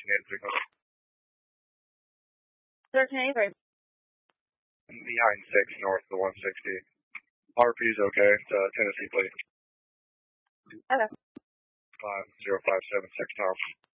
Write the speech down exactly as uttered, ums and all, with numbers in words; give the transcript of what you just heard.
eighty-three. thirteen eighty-three. Behind six north of the one sixty. R P is okay. It's uh, Tennessee plate. Okay. five zero five seven six Tom.